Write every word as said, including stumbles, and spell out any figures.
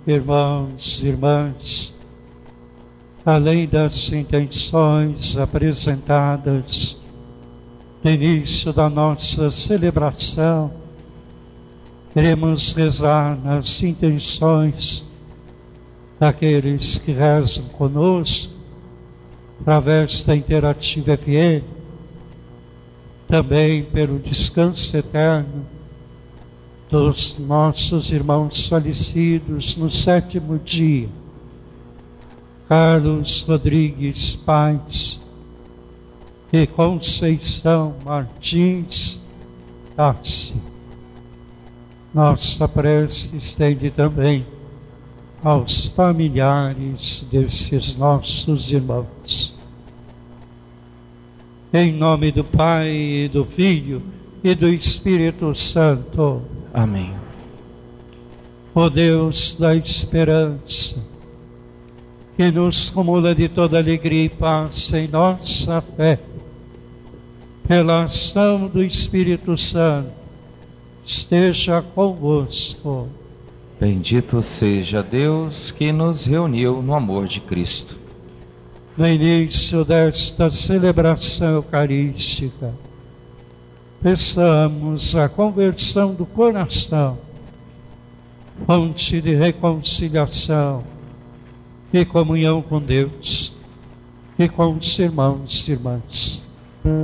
Irmãos e irmãs, além das intenções apresentadas no início da nossa celebração, queremos rezar nas intenções daqueles que rezam conosco, através da Interativa F M, também pelo descanso eterno dos nossos irmãos falecidos no sétimo dia, Carlos Rodrigues Paes e Conceição Martins Tassi. Nossa prece estende também aos familiares desses nossos irmãos. Em nome do Pai, e do Filho e do Espírito Santo. Amém. Ó Deus da esperança, que nos cumula de toda alegria e paz em nossa fé, pela ação do Espírito Santo, esteja convosco. Bendito seja Deus que nos reuniu no amor de Cristo. No início desta celebração eucarística, peçamos a conversão do coração, fonte de reconciliação e comunhão com Deus e com os irmãos e irmãs.